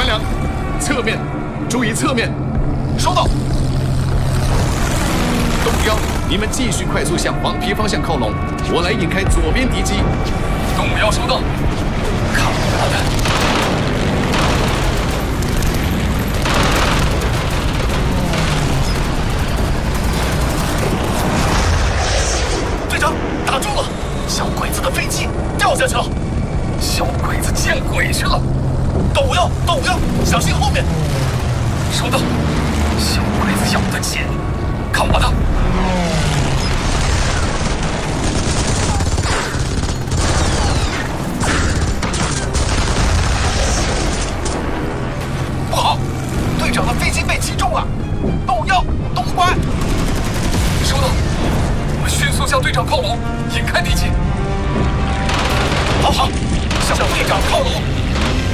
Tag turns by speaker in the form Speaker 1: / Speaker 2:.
Speaker 1: 官僚，侧面，注意侧面。
Speaker 2: 收到。
Speaker 1: 东标，你们继续快速向黄皮方向靠拢，我来引开左边敌机。
Speaker 2: 东标收到。看我的！队长，打中了！小鬼子的飞机掉下去了。小鬼子见鬼去了！抖腰，小心后面！收到。小鬼子要的钱，看我的！